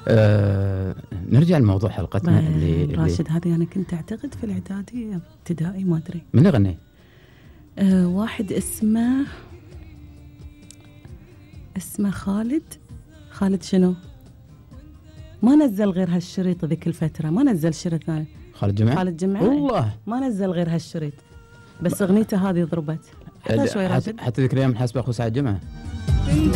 نرجع لموضوع حلقتنا راشد، هذه أنا كنت أعتقد في الإعدادي ابتدائي، ما أدري. من اللي غني؟ واحد اسمه خالد شنو؟ ما نزل غير هالشريط ذيك الفترة، ما نزل شريط ثاني. خالد جمعة والله ما نزل غير هالشريط، بس أغنيته هذه ضربت. حتى شوي راشد، حتى ذيك الأيام نحاسب أخو سعد جمعة.